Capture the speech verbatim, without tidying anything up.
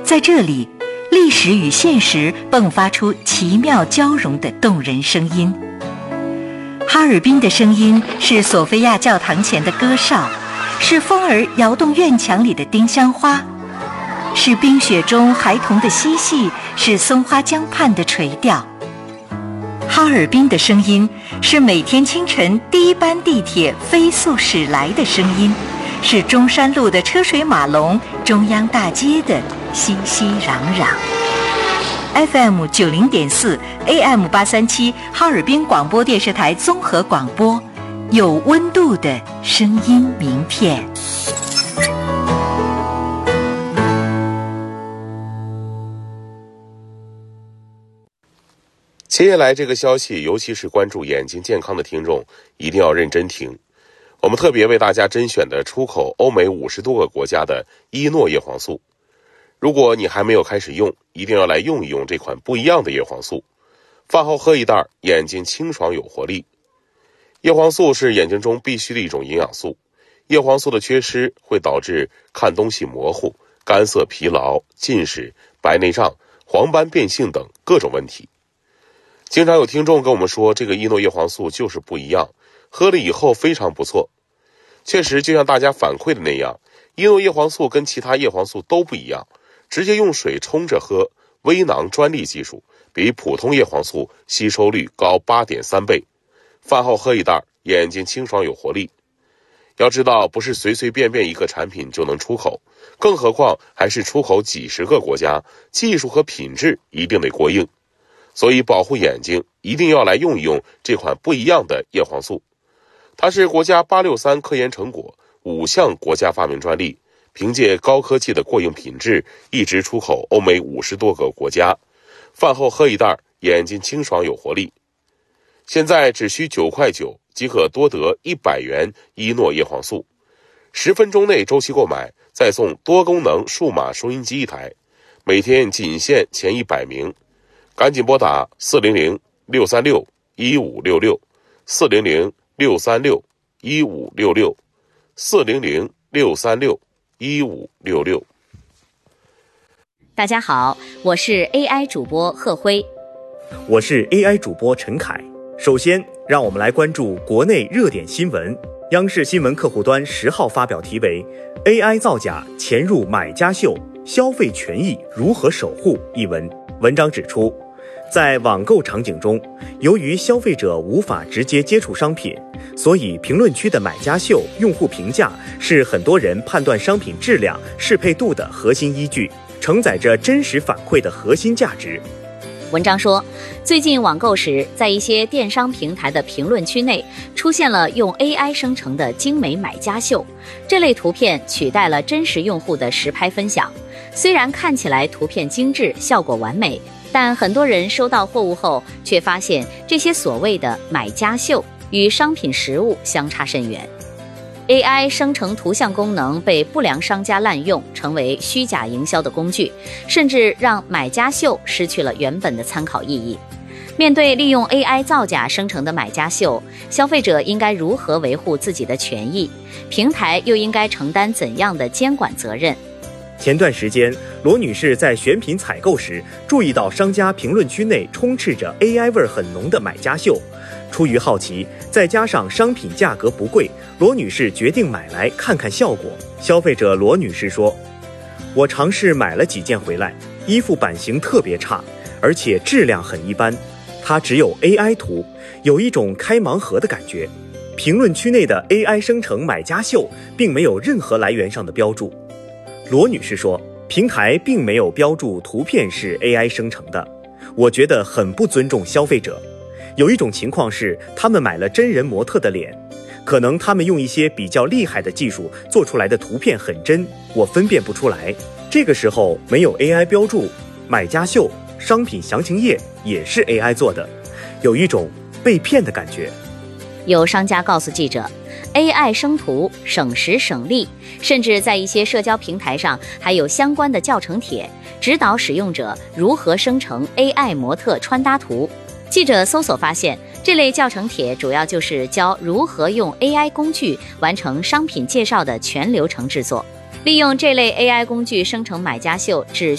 在这里，历史与现实迸发出奇妙交融的动人声音。哈尔滨的声音是索菲亚教堂前的歌哨，是风儿摇动院墙里的丁香花，是冰雪中孩童的嬉戏，是松花江畔的垂钓。哈尔滨的声音是每天清晨第一班地铁飞速驶来的声音，是中山路的车水马龙，中央大街的熙熙攘攘。F M 九零点四 A M 八三七哈尔滨广播电视台综合广播，有温度的声音名片。 接下来这个消息，尤其是关注眼睛健康的听众，一定要认真听。我们特别为大家甄选的出口欧美五十多个国家的伊诺叶黄素。如果你还没有开始用，一定要来用一用这款不一样的叶黄素。饭后喝一袋，眼睛清爽有活力。叶黄素是眼睛中必须的一种营养素，叶黄素的缺失会导致看东西模糊、干涩疲劳、近视、白内障、黄斑变性等各种问题。经常有听众跟我们说，这个伊诺叶黄素就是不一样，喝了以后非常不错。确实，就像大家反馈的那样，伊诺叶黄素跟其他叶黄素都不一样，直接用水冲着喝，微囊专利技术，比普通叶黄素吸收率高 八点三 倍。饭后喝一袋，眼睛清爽有活力。要知道，不是随随便便一个产品就能出口，更何况还是出口几十个国家，技术和品质一定得过硬。所以保护眼睛，一定要来用一用这款不一样的叶黄素。它是国家八六三科研成果，五项国家发明专利，凭借高科技的过硬品质，一直出口欧美五十多个国家。饭后喝一袋，眼睛清爽有活力。现在只需九块九即可多得一百元伊诺叶黄素，十分钟内周期购买，再送多功能数码收音机一台，每天仅限前一百名。赶紧拨打四零零六三六一五六六，四零零六三六一五六六，四零零六三六一五六六。 大家好，我是 A I 主播贺辉， 我是 A I 主播陈凯。首先，让我们来关注国内热点新闻。央视新闻客户端十号发表题为《A I 造假潜入买家秀，消费权益如何守护》一文。文章指出，在网购场景中，由于消费者无法直接接触商品，所以评论区的买家秀用户评价是很多人判断商品质量、适配度的核心依据，承载着真实反馈的核心价值。 文章说，最近网购时，在一些电商平台的评论区内出现了用 A I 生成的精美买家秀，这类图片取代了真实用户的实拍分享。虽然看起来图片精致，效果完美，但很多人收到货物后却发现这些所谓的买家秀与商品实物相差甚远。A I 生成图像功能被不良商家滥用，成为虚假营销的工具，甚至让买家秀失去了原本的参考意义。面对利用 A I 造假生成的买家秀，消费者应该如何维护自己的权益？平台又应该承担怎样的监管责任？ 前段时间，罗女士在选品采购时，注意到商家评论区内充斥着 A I 味很浓的买家秀。出于好奇，再加上商品价格不贵，罗女士决定买来看看效果。消费者罗女士说，我尝试买了几件回来，衣服版型特别差，而且质量很一般，它只有 A I 图，有一种开盲盒的感觉。评论区内的 A I 生成买家秀并没有任何来源上的标注。罗女士说，平台并没有标注图片是 A I 生成的，我觉得很不尊重消费者。有一种情况是，他们买了真人模特的脸，可能他们用一些比较厉害的技术做出来的图片很真，我分辨不出来。这个时候没有 A I 标注，买家秀、商品详情页也是 A I 做的，有一种被骗的感觉。 有商家告诉记者， A I 生图省时省力，甚至在一些社交平台上还有相关的教程帖，指导使用者如何生成 A I 模特穿搭图。记者搜索发现，这类教程帖主要就是教如何用 A I 工具完成商品介绍的全流程制作。利用这类 A I 工具生成买家秀，只